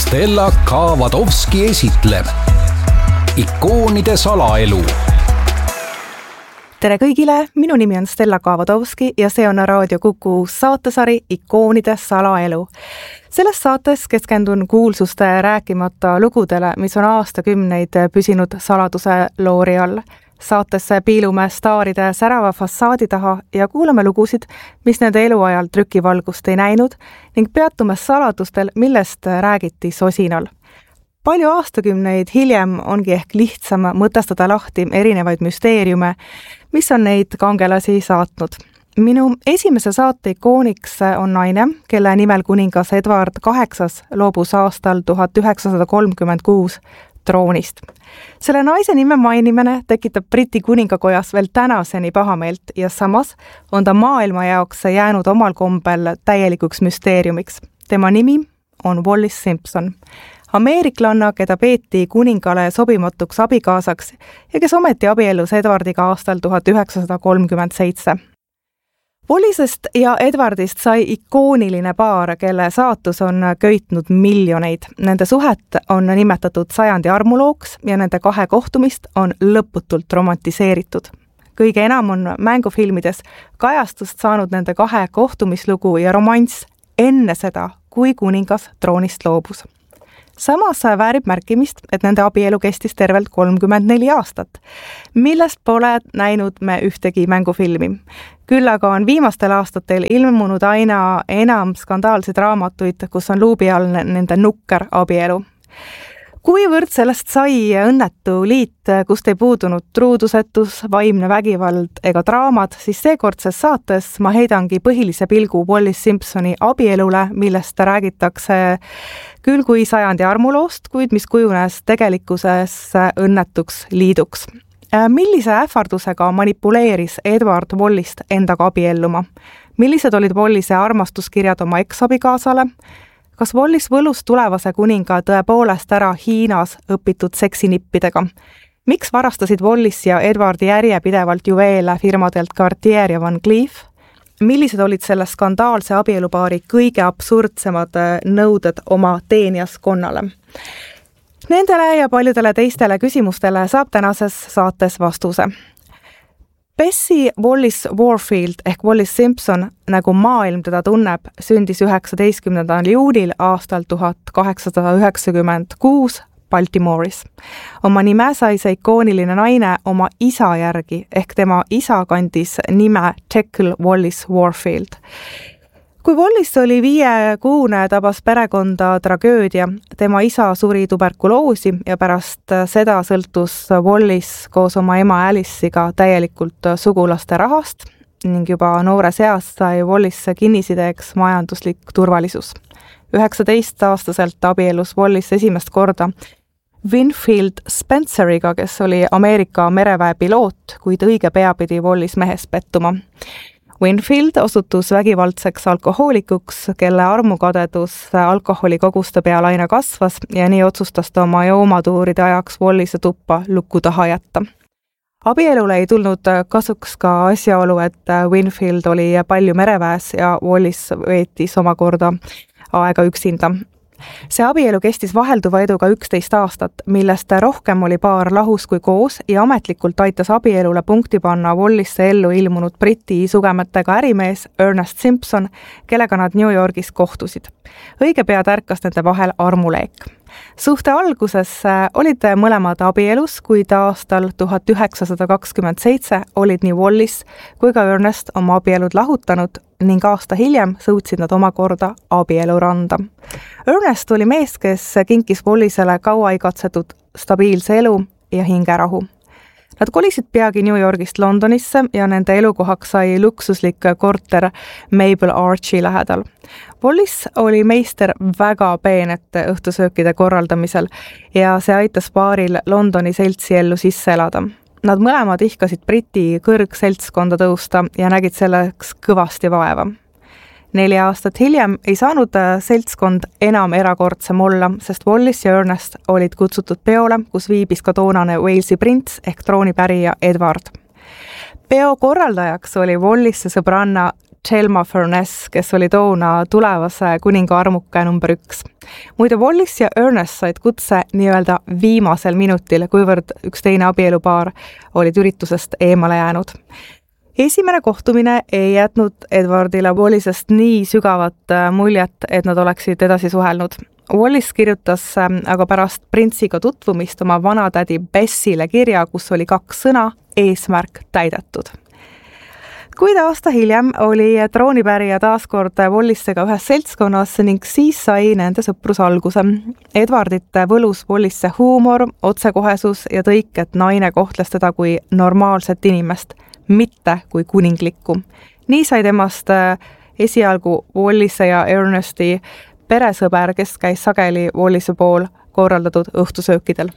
Stella Kavadovski esitleb ikoonide salaelu. Tere kõigile, minu nimi on Stella Kavadovski ja see on Raadio Kuku uus saatesari Ikoonide salaelu. Selles saates keskendun kuulsuste rääkimata lugudele, mis on aastakümneid püsinud saladuse loori all. Saatesse piilume staaride särava fassaadi taha ja kuulame lugusid, mis nende eluajal trükivalgust ei näinud ning peatume saladustel, millest räägiti sosinal. Palju aastakümneid hiljem ongi ehk lihtsam mõtestada lahti erinevaid müsteeriume, mis on neid kangelasi saatnud. Minu esimese saate ikooniks on naine, kelle nimel kuningas Edward VIII loobus aastal 1936 troonist. Selle naise nime mainimine tekitab Briti kuningakojas veel tänaseni pahameelt ja samas on ta maailma jaoks jäänud omal kombel täielikuks müsteeriumiks. Tema nimi on Wallis Simpson. Ameeriklanna, keda peeti kuningale sobimatuks abikaasaks ja kes ometi abiellus Edwardiga aastal 1937. Wallisest ja Edwardist sai ikooniline paar, kelle saatus on köitnud miljoneid. Nende suhet on nimetatud sajandi armulooks ja nende kahe kohtumist on lõputult romantiseeritud. Kõige enam on mängufilmides kajastust saanud nende kahe kohtumislugu ja romanss enne seda, kui kuningas troonist loobus. Samas väärib märkimist, et nende abielu kestis tervelt 34 aastat, millest pole näinud me ühtegi mängufilmi. Küll aga on viimastel aastatel ilmunud aina enam skandaalseid raamatuid, kus on luubi all nende nukker abielu. Kuivõrd sellest sai õnnetu liit, kust ei puudunud truudusetus, vaimne vägivald ega draamad, siis seekordses saates ma heidangi põhilise pilgu Wallis Simpsoni abielule, millest räägitakse küll kui sajandi armuloost, kuid mis kujunes tegelikkuses õnnetuks liiduks. Millise ähvardusega manipuleeris Edward Wallist endaga abielluma? Millised olid Wallise armastuskirjad oma eksabikaasale? Kas Wallis võlus tulevase kuninga tõepoolest ära Hiinas õpitud seksinippidega? Miks varastasid Wallis ja Edwardi järjepidevalt juveele firmadelt Cartier ja Van Cleef? Millised olid selle skandaalse abielupaari kõige absurdsemad nõuded oma teenijaskonnale? Nendele ja paljudele teistele küsimustele saab tänases saates vastuse. Bessie Wallis Warfield ehk Wallis Simpson, nagu maailm teda tunneb, sündis 19. juunil aastal 1896 Baltimore'is. Oma nime sai see ikooniline naine oma isa järgi ehk tema isa kandis nime Jekyll Wallis Warfield. Kui Wallis oli 5-kuune, tabas perekonda tragöödia. Tema isa suri tuberkuloosi ja pärast seda sõltus Wallis koos oma ema Alice'iga täielikult sugulaste rahast ning juba noores eas sai Wallis kinnisideeks majanduslik turvalisus. 19-aastaselt abiellus Wallis esimest korda Winfield Spenceriga, kes oli Ameerika mereväe piloot, kuid õige pea pidi Wallis mehes pettuma. Winfield osutus vägivaldseks alkohoolikuks, kelle armukadedus alkoholikoguste peal aina kasvas ja nii otsustas ta oma joomatuuride ajaks Wallise tuppa luku taha jätta. Abielule ei tulnud kasuks ka asjaolu, et Winfield oli palju mereväes ja Wallis veetis omakorda aega üksinda. See abielu kestis vahelduva eduga 11 aastat, millest rohkem oli paar lahus kui koos ja ametlikult aitas abielule punkti panna Wallisse ellu ilmunud Briti sugemetega ärimees Ernest Simpson, kellega nad New Yorgis kohtusid. Õige pea tärkas nende vahel armuleek. Suhte alguses olid mõlemad abielus, kuid aastal 1927 olid nii Wallis kui ka Ernest oma abielud lahutanud ning aasta hiljem sõutsid nad omakorda abieluranda. Ernest oli mees, kes kinkis Wallisele kaua igatsetud stabiilse elu ja hingerahu. Nad kolisid peagi New Yorgist Londonisse ja nende elukohaks sai luksuslik korter Mabel Archi lähedal. Wallis oli meister väga peenete õhtusöökide korraldamisel ja see aitas paaril Londoni seltsiellu sisse elada. Nad mõlemad ihkasid Briti kõrgseltskonda tõusta ja nägid selleks kõvasti vaeva. 4 aastat hiljem ei saanud seltskond enam erakordsem olla, sest Wallis ja Ernest olid kutsutud peole, kus viibis ka toonane Walesi prints ehk troonipärija Edward. Peo korraldajaks oli Wallisse sõbranna Thelma Furness, kes oli toona tulevase kuninga armuke number 1. Muide, Wallis ja Ernest said kutse nii-öelda viimasel minutil, kuivõrd üks teine abielupaar olid üritusest eemale jäänud. Esimene kohtumine ei jätnud Edwardile Wallisest nii sügavat muljet, et nad oleksid edasi suhelnud. Wallis kirjutas aga pärast printsiga tutvumist oma vanatädi Bessile kirja, kus oli 2 sõna, eesmärk täidetud. Kuid aasta hiljem oli troonipärija taaskord Wallissega ühes seltskonnas ning siis sai nende sõprus alguse. Edwardit võlus Wallisse huumor, otsekohesus ja tõik, et naine kohtles teda kui normaalset inimest, mitte kui kuninglikku. Nii sai temast esialgu Wallisse ja Ernesti peresõber, kes käis sageli Wallisse pool korraldatud õhtusöökidel.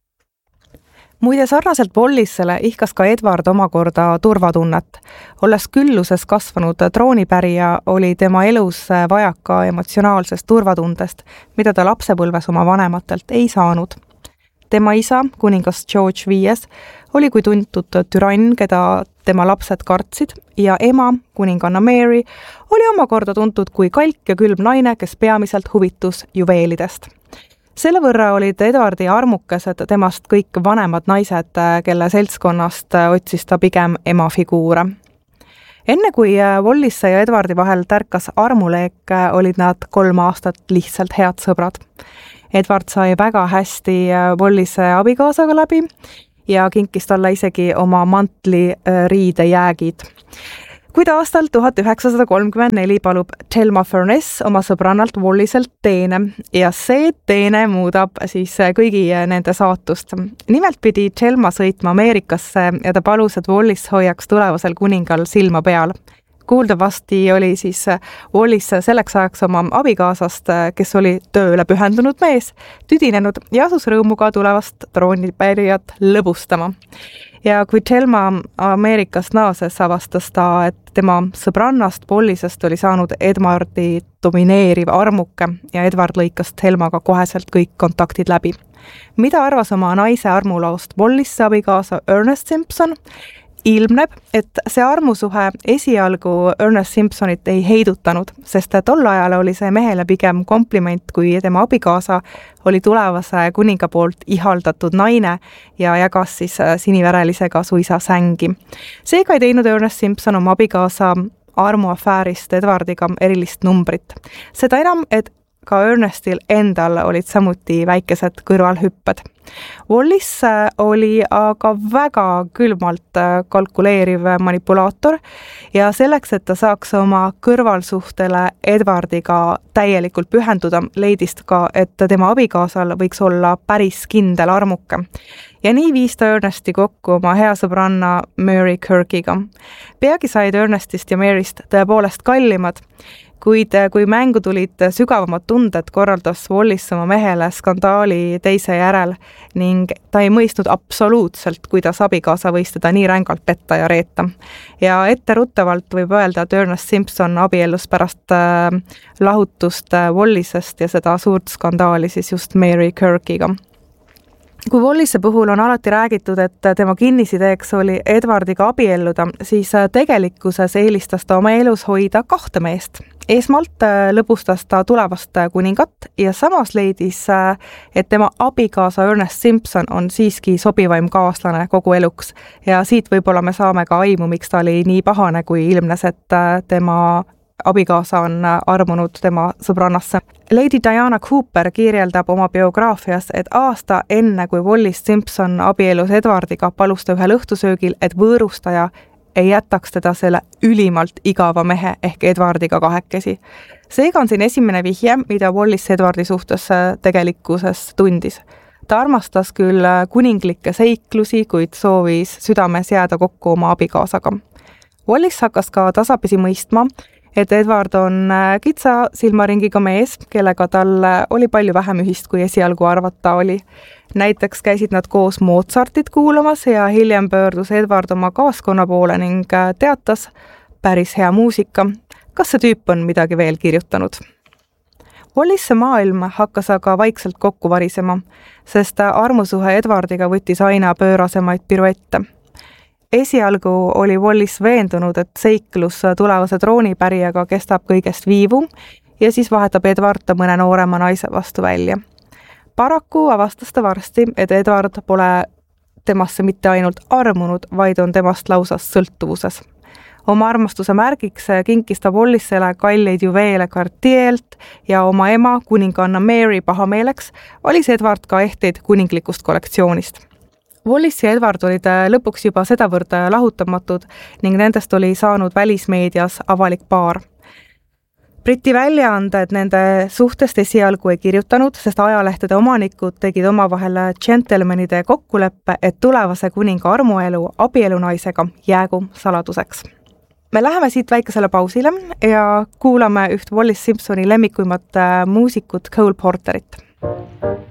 Muide, sarnaselt Wallissele ihkas ka Edward omakorda turvatunnet. Olles külluses kasvanud troonipärija, oli tema elus vajaka emotsionaalsest turvatundest, mida ta lapsepõlves oma vanematelt ei saanud. Tema isa, kuningas George V, oli kui tuntud türann, keda tema lapsed kartsid, ja ema, kuninganna Mary, oli omakorda tuntud kui kalk ja külm naine, kes peamiselt huvitus juveelidest. Selle võrra olid Edwardi armukesed temast kõik vanemad naised, kelle seltskonnast otsis ta pigem ema figuure. Enne kui Wallisse ja Edwardi vahel tärkas armuleek, olid nad 3 aastat lihtsalt head sõbrad. Edward sai väga hästi Wallisse abikaasaga läbi ja kinkis talle isegi oma mantli riidejäägid. Kuid aastal 1934 palub Thelma Furness oma sõbrannalt Walliselt teene ja see teene muudab siis kõigi nende saatust. Nimelt pidi Thelma sõitma Ameerikasse ja ta palus, et Wallis hoiaks tulevasel kuningal silma peal. Kuuldavasti oli siis Wallis selleks ajaks oma abikaasast, kes oli tööle pühendunud mees, tüdinenud ja asus rõõmuga tulevast troonipärijat lõbustama. Ja kui Thelma Ameerikast naases, avastas ta, et tema sõbrannast Wallisest oli saanud Edwardi domineeriv armuke ja Edward lõikas Thelmaga koheselt kõik kontaktid läbi. Mida arvas oma naise armulaost Wallisse abikaasa Ernest Simpson? Ilmneb, et see armusuhe esialgu Ernest Simpsonit ei heidutanud, sest tol ajal oli see mehele pigem kompliment, kui tema abikaasa oli tulevase kuninga poolt ihaldatud naine ja jagas siis sinivärelisega suisa sängi. Seega ei teinud Ernest Simpson oma abikaasa armuafäärist Edwardiga erilist numbrit. Seda enam, et ka Ernestil endal olid samuti väikesed kõrvalhüpped. Wallis oli aga väga külmalt kalkuleeriv manipulaator ja selleks, et ta saaks oma kõrvalsuhtele Edwardiga täielikult pühenduda, leidis ka, et tema abikaasal võiks olla päris kindel armuke. Ja nii viis ta Ernesti kokku oma hea sõbranna Mary Kirkiga. Peagi said Ernestist ja Maryst tõepoolest kallimad, kuid kui mängu tulid sügavamad tunded, korraldas Wallis oma mehele skandaali teise järel ning ta ei mõistnud absoluutselt, kuidas abikaasa võis teda nii rängalt petta ja reeta. Ja etteruttavalt võib öelda, et Ernest Simpson abiellus pärast lahutust Wallisest ja seda suurt skandaali siis just Mary Kirkiga. Kui Wallisse puhul on alati räägitud, et tema kinnisideeks oli Edwardiga abielluda, siis tegelikkuses eelistas ta oma elus hoida 2 meest. Esmalt lõbustas ta tulevast kuningat ja samas leidis, et tema abikaasa Ernest Simpson on siiski sobivaim kaaslane kogu eluks. Ja siit võib-olla me saame ka aimu, miks ta oli nii pahane, kui ilmnes, et tema abikaasa on armunud tema sõbrannasse. Lady Diana Cooper kirjeldab oma biograafias, et aasta enne, kui Wallis Simpson abielus Edwardiga, palus ta ühel õhtusöögil, et võõrustaja ei jätaks teda selle ülimalt igava mehe ehk Edwardiga kahekesi. Seega on siin esimene vihje, mida Wallis Edwardi suhtes tegelikkuses tundis. Ta armastas küll kuninglikke seiklusi, kuid soovis südames jääda kokku oma abikaasaga. Wallis hakkas ka tasapisi mõistma, et Edward on kitsa silmaringiga mees, kellega tal oli palju vähem ühist, kui esialgu arvata oli. Näiteks käisid nad koos Mozartit kuulamas ja hiljem pöördus Edward oma kaaskonna poole ning teatas, päris hea muusika, kas see tüüp on midagi veel kirjutanud. Wallisse maailm hakkas aga vaikselt kokku varisema, sest armusuhe Edwardiga võttis aina pöörasemaid piruette. esialgu oli Wallis veendunud, et seiklus tulevase troonipärijaga kestab kõigest viivu ja siis vahetab Edward ta mõne noorema naise vastu välja. Paraku avastas ta varsti, et Edward pole temasse mitte ainult armunud, vaid on temast lausa sõltuvuses. Oma armastuse märgiks kinkis ta Wallisele kalleid juveele Cartier'lt ja oma ema, kuninganna Mary pahameeleks, valis Edward ka ehteid kuninglikust kollektsioonist. Wallis ja Edward olid lõpuks juba sedavõrd lahutamatud ning nendest oli saanud välismeedias avalik paar. Briti väljaanded nende suhtest esialgu ei kirjutanud, sest ajalehtede omanikud tegid omavahel džentelmenide kokkuleppe, et tulevase kuninga armuelu abielunaisega jäägu saladuseks. Me läheme siit väikesele pausile ja kuulame üht Wallis Simpsoni lemmikuimat muusikut Cole Porterit.